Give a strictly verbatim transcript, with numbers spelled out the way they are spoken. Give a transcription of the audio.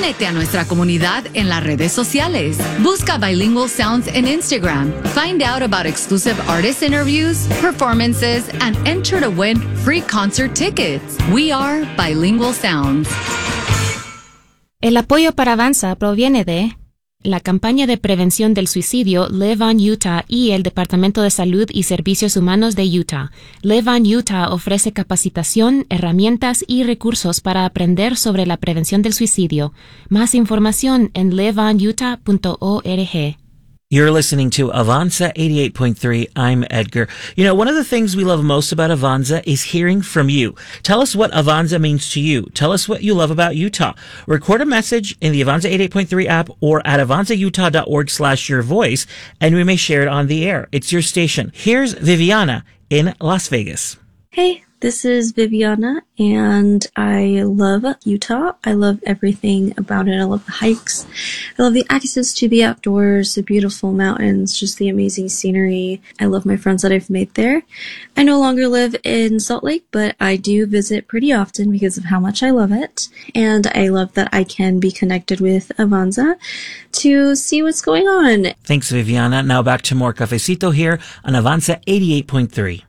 Únete a nuestra comunidad en las redes sociales. Busca Bilingual Sounds en Instagram. Find out about exclusive artist interviews, performances, and enter to win free concert tickets. We are Bilingual Sounds. El apoyo para Avanza proviene de la campaña de prevención del suicidio Live on Utah y el Departamento de Salud y Servicios Humanos de Utah. Live on Utah ofrece capacitación, herramientas y recursos para aprender sobre la prevención del suicidio. Más información en live on utah punto org. You're listening to Avanza eighty-eight point three. I'm Edgar. You know, one of the things we love most about Avanza is hearing from you. Tell us what Avanza means to you. Tell us what you love about Utah. Record a message in the Avanza eighty-eight point three app or at avanza utah dot org slash your voice, and we may share it on the air. It's your station. Here's Viviana in Las Vegas. Hey, this is Viviana, and I love Utah. I love everything about it. I love the hikes. I love the access to the outdoors, the beautiful mountains, just the amazing scenery. I love my friends that I've made there. I no longer live in Salt Lake, but I do visit pretty often because of how much I love it. And I love that I can be connected with Avanza to see what's going on. Thanks, Viviana. Now back to more Cafecito here on Avanza eighty-eight point three.